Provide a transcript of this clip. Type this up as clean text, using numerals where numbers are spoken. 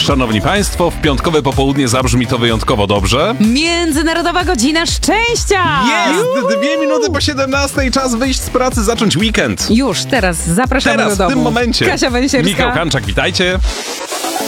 Szanowni Państwo, w piątkowe popołudnie zabrzmi to wyjątkowo dobrze. Międzynarodowa Godzina Szczęścia! Jest! 2 minuty po 17, czas wyjść z pracy, zacząć weekend. Już, teraz zapraszamy Teraz, do domu. w tym momencie. Kasia Węsierska. Michał Kanczak, witajcie.